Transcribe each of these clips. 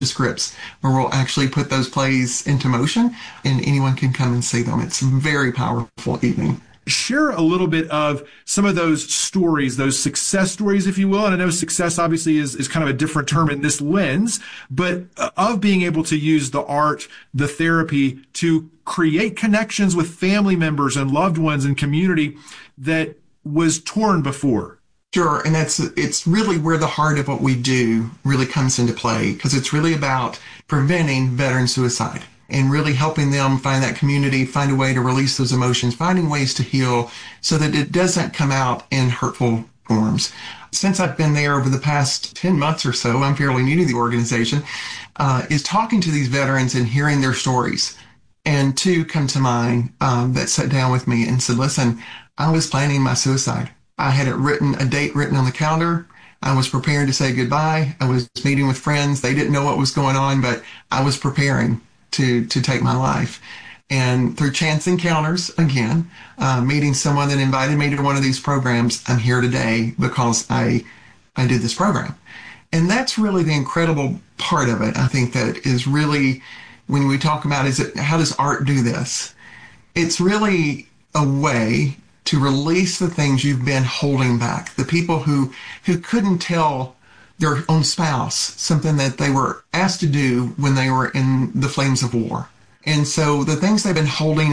scripts where we'll actually put those plays into motion and anyone can come and see them. It's a very powerful evening. Share a little bit of some of those stories, those success stories, if you will. And I know success obviously is kind of a different term in this lens, but of being able to use the art, the therapy to create connections with family members and loved ones and community that was torn before. Sure, and it's really where the heart of what we do really comes into play, because it's really about preventing veteran suicide and really helping them find that community, find a way to release those emotions, finding ways to heal so that it doesn't come out in hurtful forms. Since I've been there over the past 10 months or so, I'm fairly new to the organization, is talking to these veterans and hearing their stories. And two come to mind that sat down with me and said, listen, I was planning my suicide. I had a date written on the calendar. I was preparing to say goodbye. I was meeting with friends. They didn't know what was going on, but I was preparing to take my life. And through chance encounters, again, meeting someone that invited me to one of these programs, I'm here today because I did this program. And that's really the incredible part of it. I think that is really, when we talk about how does art do this? It's really a way to release the things you've been holding back. The people who couldn't tell their own spouse something that they were asked to do when they were in the flames of war. And so the things they've been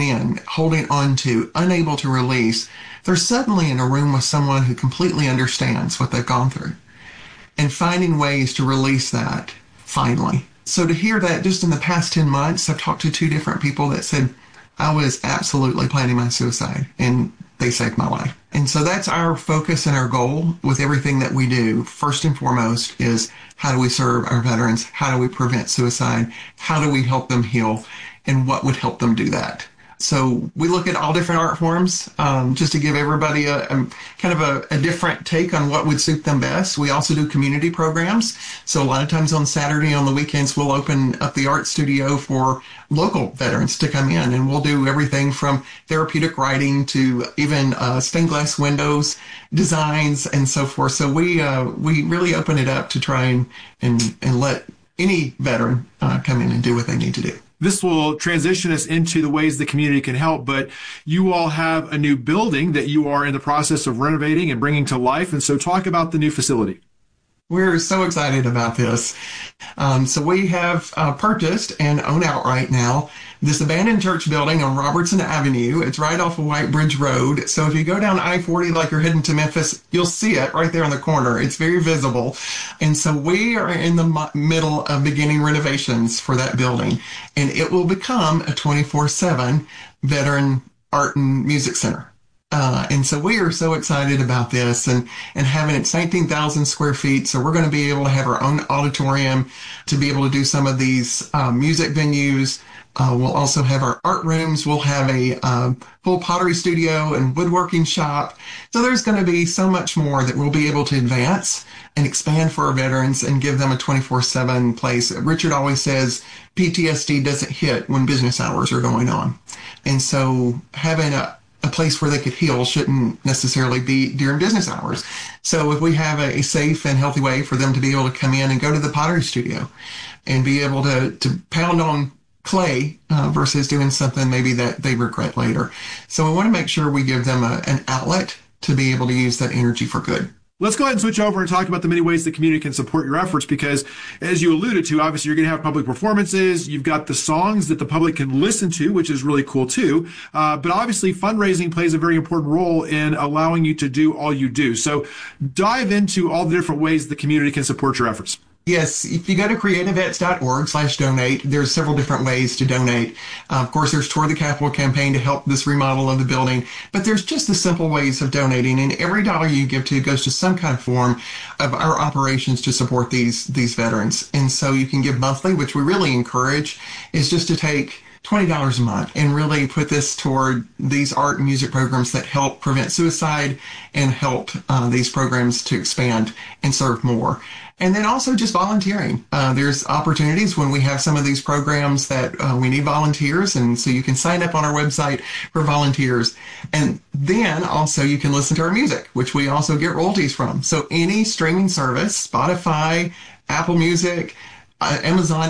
holding on to, unable to release, they're suddenly in a room with someone who completely understands what they've gone through and finding ways to release that finally. So to hear that just in the past 10 months, I've talked to 2 different people that said, I was absolutely planning my suicide and they saved my life. And so that's our focus and our goal with everything that we do. First and foremost is how do we serve our veterans? How do we prevent suicide? How do we help them heal? And what would help them do that? So we look at all different art forms just to give everybody a kind of a different take on what would suit them best. We also do community programs. So a lot of times on Saturday, on the weekends, we'll open up the art studio for local veterans to come in, and we'll do everything from therapeutic writing to even stained glass windows, designs, and so forth. So we really open it up to try and let any veteran come in and do what they need to do. This will transition us into the ways the community can help, but you all have a new building that you are in the process of renovating and bringing to life. And so talk about the new facility. We're so excited about this. So we have purchased and own outright now this abandoned church building on Robertson Avenue. It's right off of White Bridge Road. So if you go down I-40 like you're heading to Memphis, you'll see it right there on the corner. It's very visible. And so we are in the middle of beginning renovations for that building. And it will become a 24/7 veteran art and music center. And so we are so excited about this and having it's 19,000 square feet. So we're going to be able to have our own auditorium to be able to do some of these music venues. We'll also have our art rooms. We'll have a full pottery studio and woodworking shop. So there's going to be so much more that we'll be able to advance and expand for our veterans and give them a 24/7 place. Richard always says PTSD doesn't hit when business hours are going on. And so having a place where they could heal shouldn't necessarily be during business hours. So if we have a safe and healthy way for them to be able to come in and go to the pottery studio and be able to pound on clay versus doing something maybe that they regret later. So we want to make sure we give them an outlet to be able to use that energy for good. Let's go ahead and switch over and talk about the many ways the community can support your efforts, because as you alluded to, obviously you're going to have public performances. You've got the songs that the public can listen to, which is really cool too. But obviously fundraising plays a very important role in allowing you to do all you do. So dive into all the different ways the community can support your efforts. Yes, if you go to creativevets.org/donate, there's several different ways to donate. Of course, there's Toward the Capitol campaign to help this remodel of the building, but there's just the simple ways of donating, and every dollar you give to goes to some kind of form of our operations to support these veterans. And so you can give monthly, which we really encourage, is just to take $20 a month and really put this toward these art and music programs that help prevent suicide and help these programs to expand and serve more. And then also just volunteering. There's opportunities when we have some of these programs that we need volunteers, and so you can sign up on our website for volunteers. And then also you can listen to our music, which we also get royalties from. So any streaming service, Spotify, Apple Music, Amazon